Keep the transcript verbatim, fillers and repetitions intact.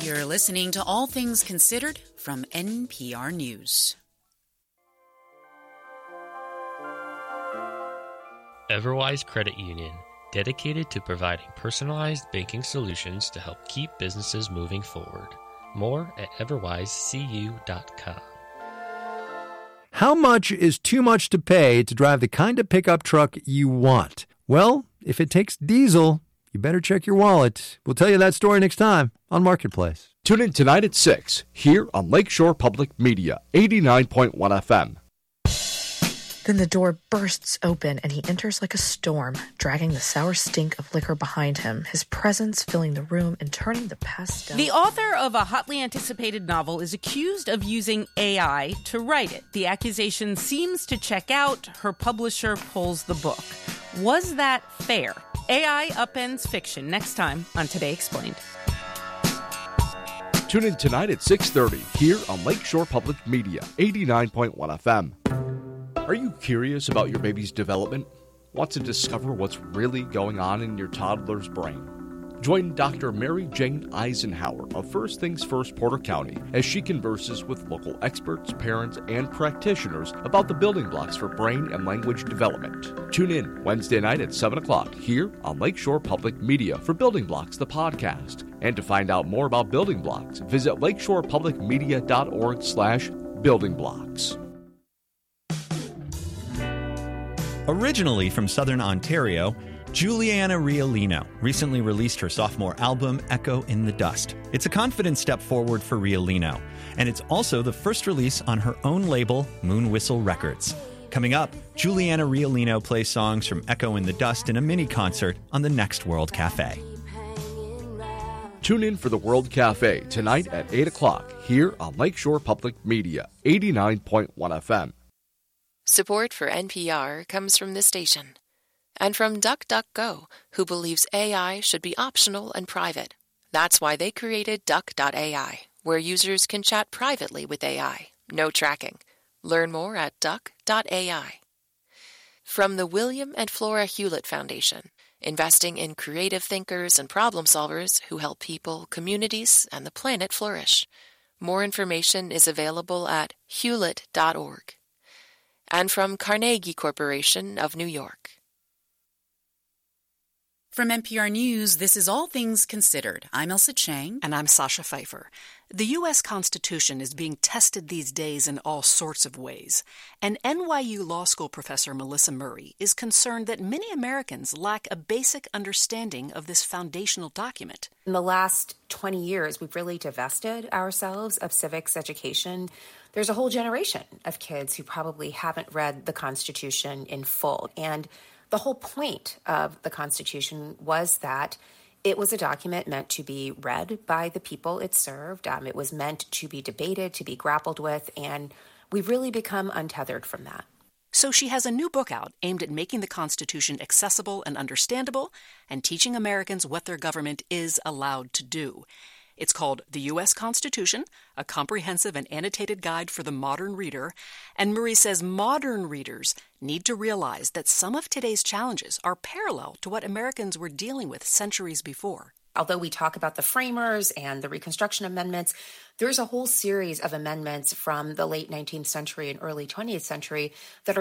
You're listening to All Things Considered from N P R News. Everwise Credit Union, dedicated to providing personalized banking solutions to help keep businesses moving forward. More at everwise c u dot com. How much is too much to pay to drive the kind of pickup truck you want? Well, if it takes diesel, you better check your wallet. We'll tell you that story next time on Marketplace. Tune in tonight at six here on Lakeshore Public Media, eighty-nine point one F M. Then the door bursts open and he enters like a storm, dragging the sour stink of liquor behind him, his presence filling the room and turning the pastel. The author of a hotly anticipated novel is accused of using A I to write it. The accusation seems to check out. Her publisher pulls the book. Was that fair? A I upends fiction next time on Today Explained. Tune in tonight at six thirty here on Lakeshore Public Media, eighty-nine point one F M. Are you curious about your baby's development? Want to discover what's really going on in your toddler's brain? Join Doctor Mary Jane Eisenhower of First Things First Porter County as she converses with local experts, parents, and practitioners about the building blocks for brain and language development. Tune in Wednesday night at seven o'clock here on Lakeshore Public Media for Building Blocks, the podcast. And to find out more about Building Blocks, visit lakeshorepublicmedia.org slash building blocks. Originally from Southern Ontario, Juliana Riolino recently released her sophomore album, Echo in the Dust. It's a confident step forward for Riolino, and it's also the first release on her own label, Moon Whistle Records. Coming up, Juliana Riolino plays songs from Echo in the Dust in a mini concert on the Next World Cafe. Tune in for the World Cafe tonight at eight o'clock here on Lakeshore Public Media, eighty-nine point one F M. Support for N P R comes from this station and from DuckDuckGo, who believes A I should be optional and private. That's why they created Duck dot A I, where users can chat privately with A I. No tracking. Learn more at Duck dot A I. From the William and Flora Hewlett Foundation, investing in creative thinkers and problem solvers who help people, communities, and the planet flourish. More information is available at hewlett dot org. And from Carnegie Corporation of New York. From N P R News, this is All Things Considered. I'm Elsa Chang. And I'm Sasha Pfeiffer. The U S Constitution is being tested these days in all sorts of ways. And N Y U Law School professor Melissa Murray is concerned that many Americans lack a basic understanding of this foundational document. In the last twenty years, we've really divested ourselves of civics education. There's a whole generation of kids who probably haven't read the Constitution in full. And the whole point of the Constitution was that it was a document meant to be read by the people it served. Um, it was meant to be debated, to be grappled with, and we've really become untethered from that. So she has a new book out aimed at making the Constitution accessible and understandable and teaching Americans what their government is allowed to do. It's called The U S Constitution, a comprehensive and annotated guide for the modern reader. And Murray says modern readers need to realize that some of today's challenges are parallel to what Americans were dealing with centuries before. Although we talk about the framers and the Reconstruction Amendments, there's a whole series of amendments from the late nineteenth century and early twentieth century that are